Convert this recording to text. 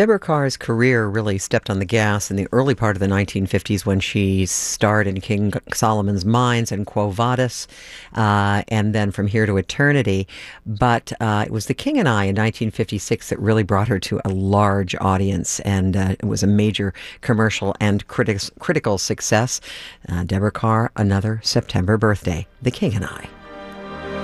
Deborah Carr's career really stepped on the gas in the early part of the 1950s when she starred in King Solomon's Mines and Quo Vadis, and then From Here to Eternity. But it was The King and I in 1956 that really brought her to a large audience, and it was a major commercial and critical success. Deborah Carr, another September birthday, The King and I.